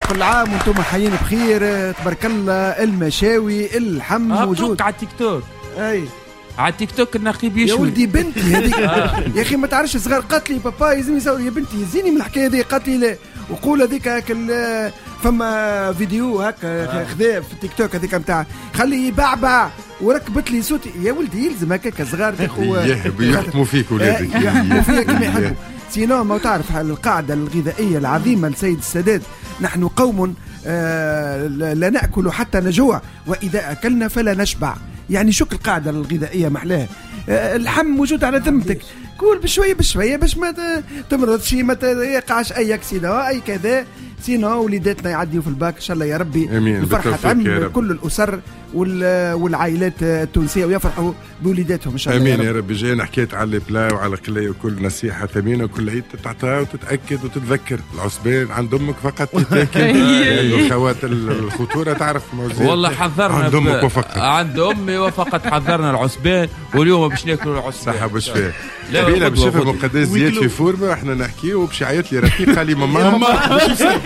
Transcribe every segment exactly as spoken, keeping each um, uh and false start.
كل عام وانتم حيين بخير. تبارك الله المشاوي اللحم موجود على التيك توك. اي على التيك توك النقيب يشوي. يا ولدي بنتي هذيك يا اخي ما تعرفش صغار قالت لي بابا يزيني يسوي يا بنتي يزيني من الحكايه هذه. قالت لي لا وقول هذيك هاك فما فيديو هكا خذا في التيك توك هذيك نتاع خليه يبعبع وركبت لي صوتي. يا ولدي يلزم هكاك صغار يحكموا فيك ولادك يحكموا فيك كما يحبوا. سينو ما تعرف القاعده الغذائيه العظيمه لسيد السادات نحن قوم آه لا نأكل حتى نجوع وإذا أكلنا فلا نشبع. يعني شوك القاعدة الغذائية محلاها. آه اللحم موجود على ذمتك كل بشوية بشوية باش ما تمرضش ما يقعش أي أكسيدة أي كذا. سينو وليداتنا يعديوا في الباك إن شاء الله يا ربي. الفرحة تعم كل الأسر والعائلات التونسية ويفرحوا بوليداتهم إن شاء الله. امين يا ربي. جاينا حكيت على البلا وعلى قلي وكل نصيحه ثمينه وكل عيد تتعطى وتتاكد وتتذكر العصبان عند امك فقط تتاكد. يعني خوات الخطوره تعرف موزين. والله حذرنا عند امك وفقط. عند امي وفقط حذرنا العصبان واليوم باش ناكلوا العصبان. صح باش فيه. بينا باش نفهم مقدس زياد في فورمه واحنا نحكيو وباش يعيط لي رفيق قال لي ماما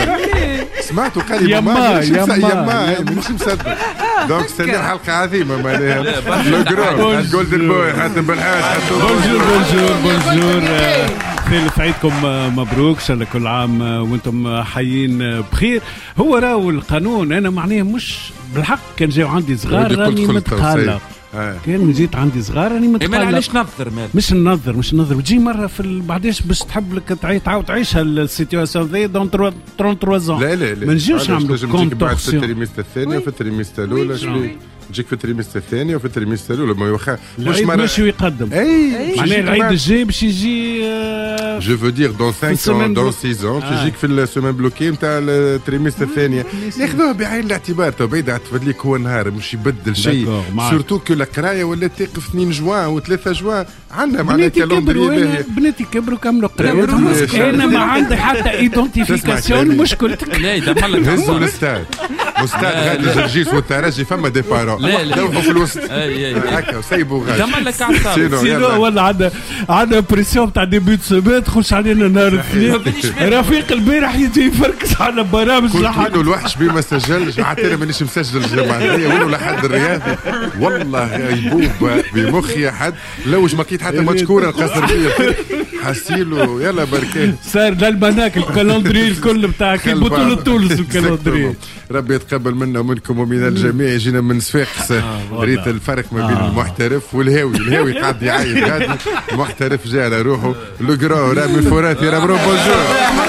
سمعتوا قال لي ماما يما مش مصدق. دونك استنى حلقه عظيمه معناها لو جروب الجولدن بوي حاتم بالحاج. بونجور بونجور بونجور ثالث عيدكم مبروك ان شاء الله كل عام وانتم حيين بخير. هو راهو القانون انا معناه مش بالحق كان جاو عندي صغار راني متقلق. آه. كان جيت عندي صغار راني متقلق. ما علاش نظر مال مش ننظر مش ننظر وتجي مره في بعديش باش تحب لك تعاود تعيشها السيتواسيون ذي دون ثلاثة وثلاثين. لا لا لا ما نجيوش نعملوا كونتورسيون في التريمستر الثاني وفي التريمستر الاولى شوي تجيك في التريمستر الثاني وفي التريمستر الاولى ما يوخا مش ماشي ويقدم. اي معناها العيد الجاي باش يجي جو فو دير دون خمسة ans دون ستة ans تجيك في السيمين بلوكي نتاع التريمستر الثانيه ناخذوها بعين الاعتبار. تو بعيد تفدليك هو نهار مش يبدل شيء سورتو كو القرايه ولا تقف اثنين جوان و3 جوان عندنا معناها كالندري باهي. بناتي كبروا كملوا قرايتهم انا ما عندي حتى ايدنتيفيكاسيون مشكلتك. لا دملك هزوا الاستاد استاذ غادي جرجيس والترجي فما دي بارون لوحوا في الوسط هكا وسيبوا غادي دملك عصام سينو ولا عندنا عندنا بريسيون تاع ديبي دو سيمين تخش علينا نهار الاثنين. رفيق البارح يجي يفركس على برامج لحد الوحش بما سجل حتى مانيش مسجل الجمعه هذه ولا لحد الرياضي والله يبوب بمخي حد لوش ما كيت حتى ماتش كوره نقصر فيه حسيلو يلا بركات صار للبناك الكالندري الكل بتاع كي بطوله تونس الكالندري. ربي يتقبل منا ومنكم ومن الجميع. جينا من صفاقس ريت الفرق ما بين المحترف والهاوي. الهاوي قاعد يعيط غادي المحترف جاء على روحه لو جرو رامي فراتي رامي بونجور.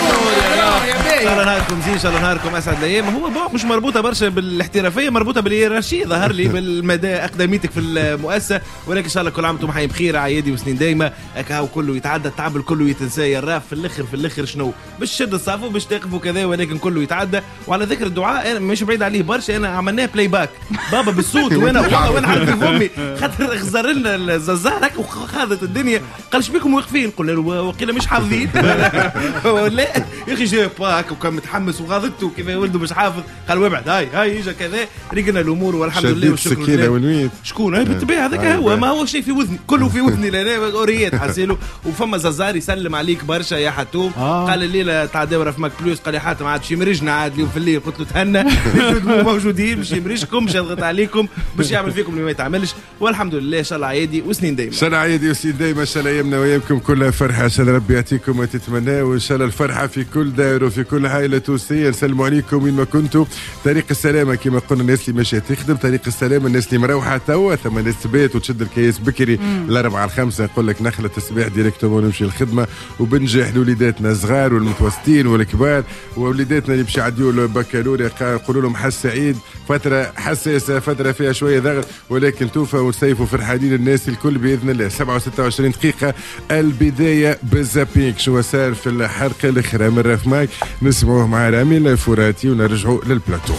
ان شاء الله نهاركم زين ان شاء الله نهاركم اسعد الايام. هو مش مربوطه برشا بالاحترافيه مربوطه بالهيرارشيه ظهر لي بالمدى اقدميتك في المؤسسه. ولكن ان شاء الله كل عام وانتم حيين بخير عيادي وسنين دايما هكا كله يتعدى التعب الكل يتنسى الراف في الاخر في الاخر شنو باش تشد الصافو باش تقفوا كذا ولكن كله يتعدى. وعلى ذكر الدعاء انا مش بعيد عليه برشا انا عملناه بلاي باك بابا بالصوت وانا والله وانا حاطط في فمي خاطر غزر لنا الزهر هكا وخاذت الدنيا قال شبيكم واقفين قلنا له وقيل مش حافظين لا يا اخي جاي باك وكان متحمس وغاضته كيف ولده مش حافظ قال وابعد هاي هاي اجا كذا رجنا الامور والحمد لله والشكر لله. شكون هاي بالطبيعه هذاك هو ما هو شيء في وذني كله في وذني لا اوريات حسيله. وفما زازار يسلم عليك برشا يا حتوم آه. قال الليله تاع دورة في ماك بلوس قال لي حاتم عاد شي مرجنا عاد اليوم في الليل قلت له تهنى موجودين باش يمرجكم باش يضغط عليكم باش يعمل فيكم اللي ما يتعملش. والحمد لله ان شاء الله عيدي وسنين دايما ان شاء الله عيدي وسنين دايما ان شاء الله ايامنا وايامكم كلها فرحه ان شاء الله ربي يعطيكم ما تتمناه وان شاء الله الفرحه في كل دائره وفي كل عائله توسيه. نسلموا عليكم وين ما كنتوا. طريق السلامه كما قلنا الناس اللي ماشيه تخدم طريق السلامه الناس اللي مروحه توا ثم ناس تبات وتشد الكياس بكري الاربعه الخمسه يقول لك نخلة الصباح ديريكتومون ونمشي الخدمه وبنجح لوليداتنا الصغار والمتوسطين والكبار ووليداتنا اللي باش يعديوا البكالوريا يقولوا لهم حس سعيد فتره حساسه فتره فيها شويه ضغط ولكن توفى ونسيفوا فرحانين الناس الكل باذن الله. سبعة وستة وعشرين دقيقه البدايه بالزابينك شو صار في الحلقه الاخيره من راف مايك نسمعوه مع رامي الفراتي ونرجعوا للبلاتو.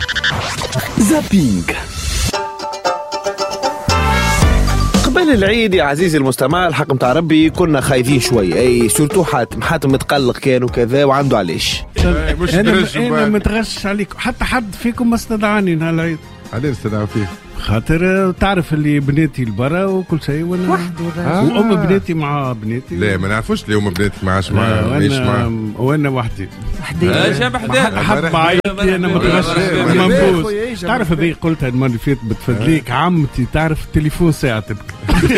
زابينك قبل العيد يا عزيزي المستمع الحق متاع ربي كنا خايفين شويه اي سورتو حاتم حاتم متقلق كان وكذا وعنده علاش انا انا متغش عليكم حتى حد فيكم ما استدعاني نهار العيد عليه نستدعوا فيه خاطر تعرف اللي بناتي البرا وكل شيء وانا آه. وام بناتي مع بناتي لا ما نعرفش اليوم بناتي معاش مع ماهيش مع وانا وحدي وحدي شاب حدا حب عيطي انا ما منبوس تعرف هذه قلتها المره اللي فاتت بتفضليك عمتي تعرف التليفون ساعه تبكي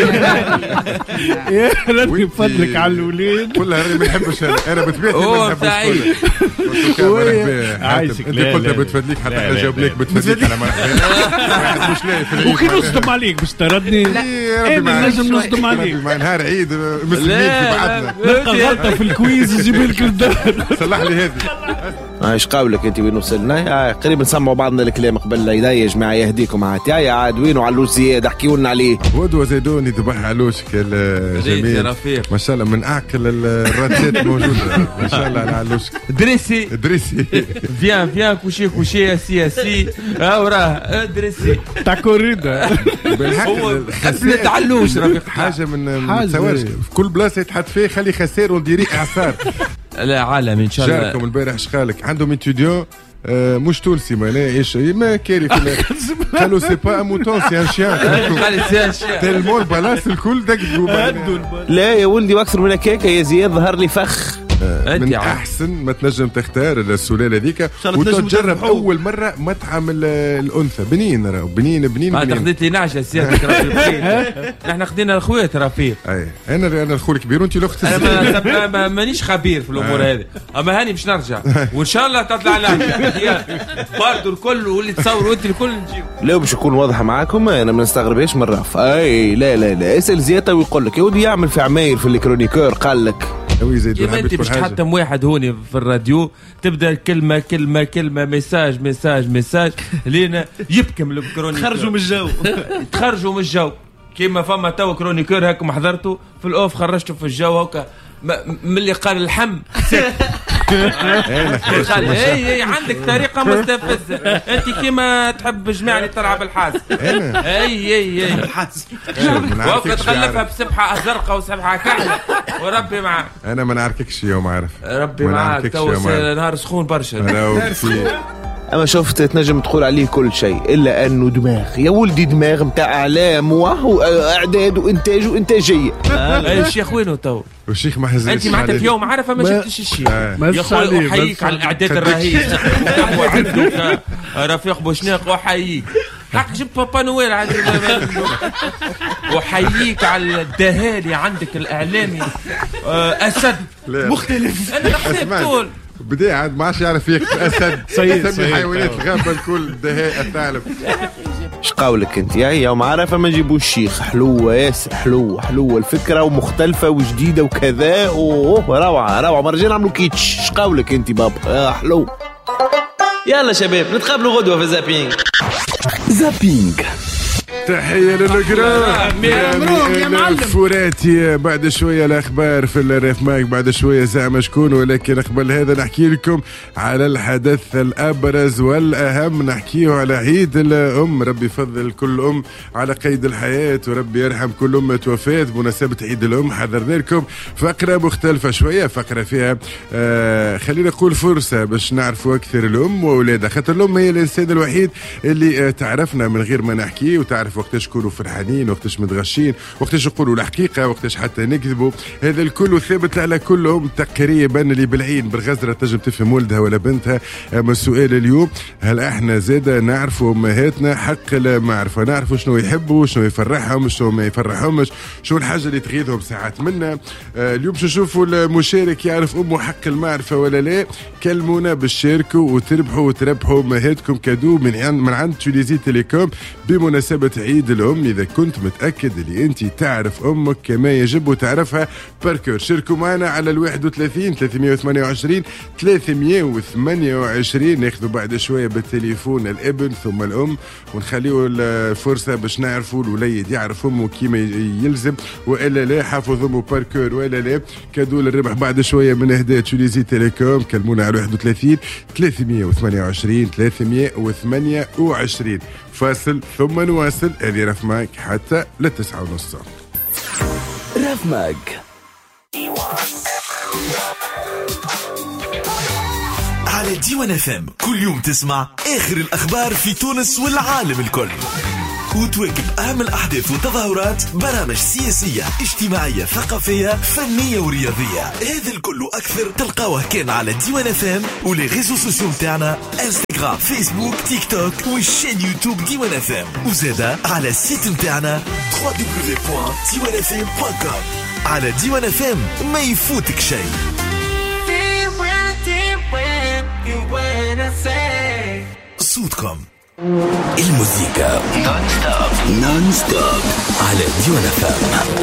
يا ربي بفضلك على الاولاد كلها انا ما نحبش انا بطبيعتي ما نحبش عايشك انت قلت بتفضليك حتى احنا جاوبناك بتفضليك على مرحبا مش لاقي في وكي نصدم عليك باش تردني انا نجم نصدم عليك مع نهار عيد مسلمين في بعضنا نلقى غلطه في الكويز يجيب لك الدار صلح لي هذه ايش قولك انت وين وصلنا؟ قريب نسمعوا بعضنا الكلام قبل العيد يا جماعه يهديكم عاد يا عاد وين وعلوش زياد احكيوا لنا عليه. غدوه زيدوني ذبح علوش جميل ما شاء الله من اعقل الراتات موجوده ما شاء الله على علوش دريسي دريسي فيان فيان كوشي كوشي سي سي راه دريسي تاع كوريدا هو خسلت علوش رفيق حاجه من تصورش في كل بلاصه يتحط فيه خلي خسير ونديري اعصار. لا عالم ان شاء الله. جاكم البارح شخالك عندهم انتوديون آه مش تونسي ما ايش ما كاري قالوا سي با موتون سي ان شيان قال سي ان شيان تلمون البلاص الكل دقوا لا يا ولدي واكثر من هكاك يا زياد ظهر لي فخ من احسن ما تنجم تختار السلاله ذيك وتجرب اول مره مطعم الانثى بنين راهو بنين بنين ما خديت لي نعشه سيادتك نحن خدينا الخوات رفيق. اي انا انا الخو الكبير وانت الاخت انا ما مانيش خبير في الامور هذه اما هاني باش نرجع وان شاء الله تطلع لنا برضو الكل واللي تصور وانت الكل نجيب. لا باش نكون واضحه معاكم انا ما نستغربش من رف اي لا لا لا اسال زياده ويقول لك يا ودي يعمل في عماير في الكرونيكور قال لك كيما انت باش تحتم واحد هوني في الراديو تبدا كلمه كلمه كلمه ميساج ميساج ميساج لينا يبكم الكرونيكور تخرجوا من الجو تخرجوا من الجو كيما فما تو كرونيكور هاكم حضرتوا في الاوف خرجتوا في الجو هكا من اللي قال الحم قال اي اي عندك طريقه مستفزه انت كيما تحب جماعه اللي تلعب الحاس اي اي اي الحاس وقت تغلفها بسبحه زرقاء وسبحه كحله وربي معاك. انا ما نعرفكش يوم عارف ربي معاك تو نهار سخون برشا. اما شفت تنجم تقول عليه كل شيء الا انه دماغ يا ولدي دماغ متاع اعلام واعداد وانتاج وانتاجيه. الشيخ وينه تو؟ والشيخ ما حزنش انت معناتها في يوم عارفه ما شفتش الشيء يا اخوي احييك على الاعداد الرهيب وعندك رفيق بوشناق واحييك حق جبت بابا نويل عادي وحييك على الدهالي عندك الاعلامي اسد مختلف انا نختلف طول بدي عاد ما عادش يعرف فيك اسد سمي حيوانات الغابه الكل دهاء الثعلب. ايش قولك انت يا يوم عارفه ما نجيبوش الشيخ حلوه ياسر حلوه حلوه الفكره ومختلفه وجديده وكذا اوه روعه روعه مرجان عملوا كيتش. ايش قولك انت بابا يا حلو. يلا شباب نتقابلوا غدوه في زابينج. زابينج تحية للقرام يا معلم فراتي. بعد شوية الأخبار في الريف ماك بعد شوية زعما شكون ولكن قبل هذا نحكي لكم على الحدث الأبرز والأهم نحكيه على عيد الأم. ربي يفضل كل أم على قيد الحياة وربي يرحم كل أم توفات بمناسبة عيد الأم. حضرنا لكم فقرة مختلفة شوية فقرة فيها آه خلينا نقول فرصة باش نعرفوا أكثر الأم وأولادها خاطر الأم هي الإنسان الوحيد اللي آه تعرفنا من غير ما نحكيه وتعرف وقتاش كونوا فرحانين وقتاش متغشين وقتاش نقولوا الحقيقه وقتاش حتى نكذبوا. هذا الكل ثابت على كل ام تقريبا اللي بالعين بالغزره تنجم تفهم ولدها ولا بنتها. اما السؤال اليوم هل احنا زاده نعرفوا امهاتنا حق المعرفه نعرفوا شنو يحبوا شنو يفرحهم شنو ما يفرحهمش شنو الحاجه اللي تغيظهم ساعات منا. آه اليوم باش نشوفوا المشارك يعرف امه حق المعرفه ولا لا. كلمونا باش تشاركوا وتربحوا وتربحوا امهاتكم كادو من عند من عند توليزي تيليكوم بمناسبه عيد الأم. إذا كنت متأكد اللي أنت تعرف أمك كما يجب وتعرفها باركور شاركوا معنا على الواحد وثلاثين ثلاثمية وثمانية وعشرين ثلاثمية وثمانية وعشرين. ناخذوا بعد شوية بالتليفون الابن ثم الأم ونخليه الفرصة باش نعرفوا الوليد يعرف أمه كما يلزم وإلا لا حافظ أمه باركور وإلا لا. كادو للربح بعد شوية من إهداء توليزي تيليكوم. كلمونا على واحد وثلاثين ثلاثمية وثمانية وعشرين ثلاثمية وثمانية وعشرين. فاصل ثم نواصل. هذه رف ماك حتى للتسعة ونص. رف ماك على ديوان اف ام كل يوم تسمع آخر الأخبار في تونس والعالم الكل، وتواكب أهم الأحداث والتظاهرات، برامج سياسية اجتماعية ثقافية فنية ورياضية. هذا الكل وأكثر تلقاوه كان على ديوان اف ام ولي ريزو سوسيو متاعنا انستغرام فيسبوك تيك توك والشين يوتيوب ديوان اف ام، وزادا على السيت متاعنا دبليو دبليو دبليو بوان ديوان اف ام دوت كوم. على ديوان اف ام ما يفوتك شيء. صوتكم الموسيقى نون ستوب نون ستوب على ديوان اف ام.